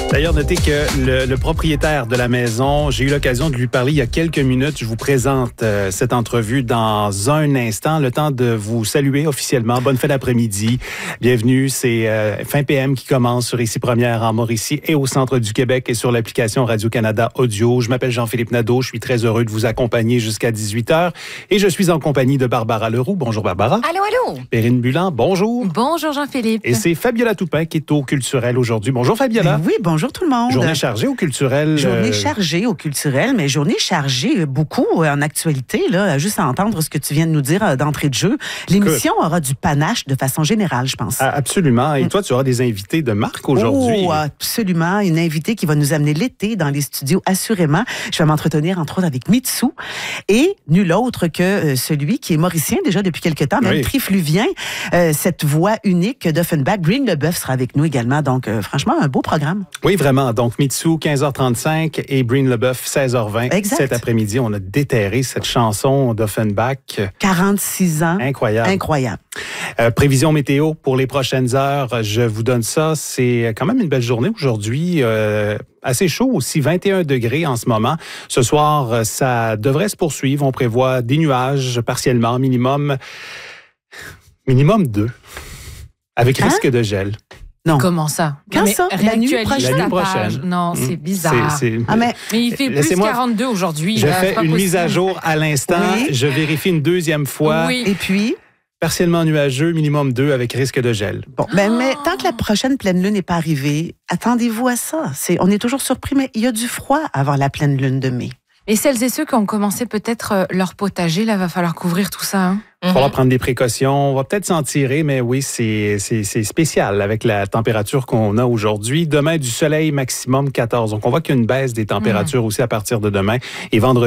D'ailleurs, notez que le propriétaire de la maison, j'ai eu l'occasion de lui parler il y a quelques minutes. Je vous présente cette entrevue dans un instant. Le temps de vous saluer officiellement. Bonne fin d'après-midi. Bienvenue. C'est fin PM qui commence sur Ici Première en Mauricie et au centre du Québec et sur l'application Radio-Canada Audio. Je m'appelle Jean-Philippe Nadeau. Je suis très heureux de vous accompagner jusqu'à 18h. Et je suis en compagnie de Barbara Leroux. Bonjour Barbara. Allô, allô. Perrine Bulan, bonjour. Bonjour Jean-Philippe. Et c'est Fabiola Toupin qui est au Culturel aujourd'hui. Bonjour Fabiola. Oui, bonjour tout le monde. Journée chargée au Culturel. Journée chargée au Culturel, mais journée chargée beaucoup en actualité, là, juste à entendre ce que tu viens de nous dire d'entrée de jeu. L'émission aura du panache de façon générale, je pense. Absolument. Et toi, tu auras des invités de marque aujourd'hui. Oh, absolument. Une invitée qui va nous amener l'été dans les studios, assurément. Je vais m'entretenir, entre autres, avec Mitsu et nul autre que celui qui est mauricien déjà depuis quelque temps, même trifluvien. Cette voix unique d'Offenbach. Breen Leboeuf sera avec nous également. Donc, franchement, un beau programme. Oui, vraiment. Donc, Mitsu, 15h35 et Breen Leboeuf, 16h20. Exact. Cet après-midi, on a déterré cette chanson d'Offenbach. 46 ans. Incroyable. Incroyable. Prévision météo pour les prochaines heures. Je vous donne ça. C'est quand même une belle journée aujourd'hui. Assez chaud aussi, 21 degrés en ce moment. Ce soir, ça devrait se poursuivre. On prévoit des nuages partiellement, minimum 2, avec risque de gel. Non. Comment ça? Quand ça? La nuit prochaine. Non, c'est bizarre. Mais il fait plus 42 aujourd'hui. Je fais une mise à jour à l'instant. Oui. Je vérifie une deuxième fois. Oui. Et puis? Partiellement nuageux, minimum 2 avec risque de gel. Bon, mais tant que la prochaine pleine lune n'est pas arrivée, attendez-vous à ça. On est toujours surpris, mais il y a du froid avant la pleine lune de mai. Et celles et ceux qui ont commencé peut-être leur potager, là, va falloir couvrir tout ça. Hein? Il va falloir prendre des précautions. On va peut-être s'en tirer, mais oui, c'est spécial avec la température qu'on a aujourd'hui. Demain, du soleil maximum 14. Donc, on voit qu'il y a une baisse des températures aussi à partir de demain. Et vendredi,